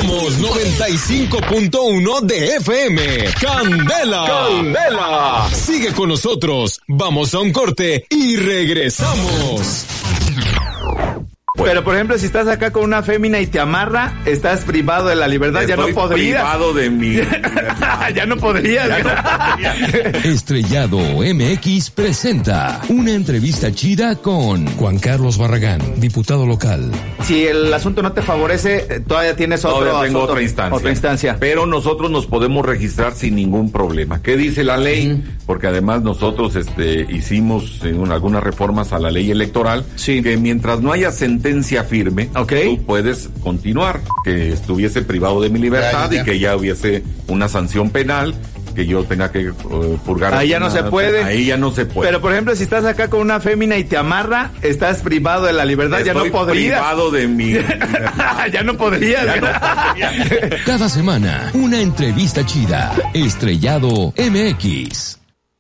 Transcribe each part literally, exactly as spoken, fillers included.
Somos noventa y cinco punto uno de F M. ¡Candela! ¡Candela! Sigue con nosotros. Vamos a un corte y regresamos. Pero, por ejemplo, si estás acá con una fémina y te amarra, estás privado de la libertad. Estoy ya no podrías. privado de mi ya no podrías. Ya no podría. Estrellado M X presenta una entrevista chida con Juan Carlos Barragán, diputado local. Si el asunto no te favorece, todavía tienes otro, Todavía tengo asunto, otra instancia. otra instancia. Pero nosotros nos podemos registrar sin ningún problema. ¿Qué dice la ley? Uh-huh. Porque además nosotros este, hicimos eh, un, algunas reformas a la ley electoral. Sí. Que mientras no haya sentencia firme, okay, tú puedes continuar, que estuviese privado de mi libertad, ya, ya. Y que ya hubiese una sanción penal, que yo tenga que uh, purgar. Ahí ya no se puede. Ahí ya no se puede. Pero, por ejemplo, si estás acá con una fémina y te amarra, estás privado de la libertad. Estoy ya no podrías. privado de mi ya no podrías. Ya no podrías. Cada semana, una entrevista chida. Estrellado M X.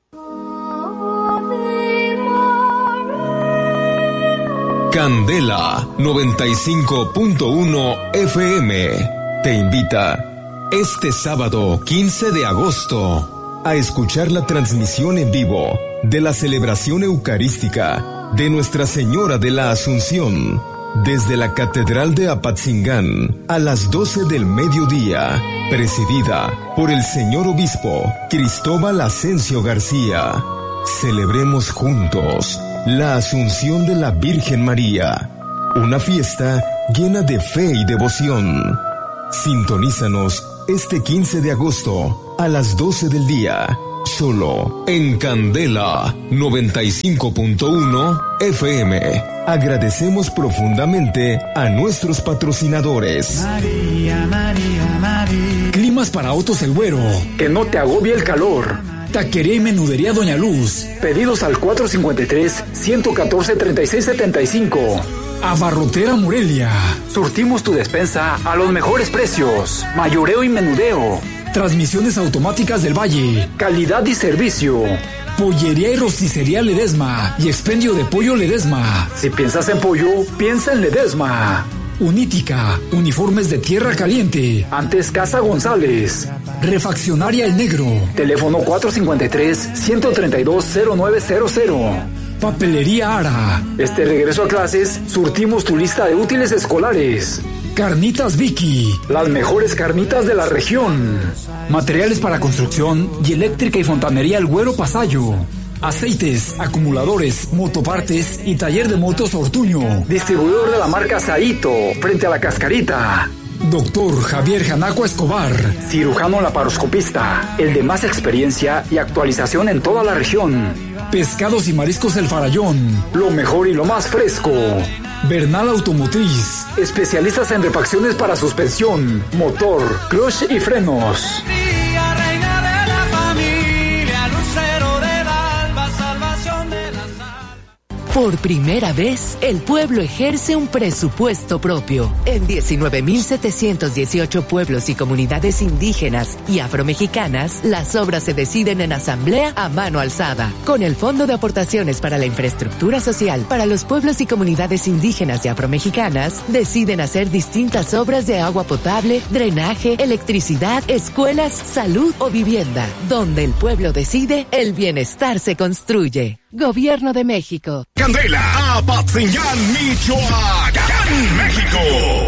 Candela noventa y cinco punto uno F M te invita este sábado quince de agosto a escuchar la transmisión en vivo de la celebración eucarística de Nuestra Señora de la Asunción desde la Catedral de Apatzingán a las doce del mediodía, presidida por el señor obispo Cristóbal Asensio García. Celebremos juntos la Asunción de la Virgen María, una fiesta llena de fe y devoción. Sintonízanos este quince de agosto a las doce del día, solo en Candela noventa y cinco punto uno F M. Agradecemos profundamente a nuestros patrocinadores. María, María, María. Climas para Autos El Güero, que no te agobie el calor. Taquería y Menudería Doña Luz. Pedidos al cuatro cincuenta y tres, ciento catorce, treinta y seis setenta y cinco. Abarrotera Morelia. Surtimos tu despensa a los mejores precios. Mayoreo y menudeo. Transmisiones automáticas del Valle. Calidad y servicio. Pollería y rosticería Ledesma y expendio de pollo Ledesma. Si piensas en pollo, piensa en Ledesma. Unítica, uniformes de tierra caliente. Antes Casa González. Refaccionaria El Negro. Teléfono cuatro cincuenta y tres, ciento treinta y dos, cero nueve cero cero. Papelería Ara. Este regreso a clases, surtimos tu lista de útiles escolares. Carnitas Vicky, las mejores carnitas de la región. Materiales para construcción y eléctrica y fontanería El Güero Pasayo. Aceites, acumuladores, motopartes y taller de motos Ortuño. Distribuidor de la marca Saito, frente a la Cascarita. Doctor Javier Janaco Escobar, cirujano laparoscopista, el de más experiencia y actualización en toda la región. Pescados y mariscos El Farallón, lo mejor y lo más fresco. Bernal Automotriz, especialistas en refacciones para suspensión, motor, clutch y frenos. Por primera vez, el pueblo ejerce un presupuesto propio. En diecinueve mil setecientos dieciocho pueblos y comunidades indígenas y afromexicanas, las obras se deciden en asamblea a mano alzada. Con el Fondo de Aportaciones para la Infraestructura Social para los pueblos y comunidades indígenas y afromexicanas, deciden hacer distintas obras de agua potable, drenaje, electricidad, escuelas, salud o vivienda. Donde el pueblo decide, el bienestar se construye. Gobierno de México. Candela, Apatzingán, Michoacán, México.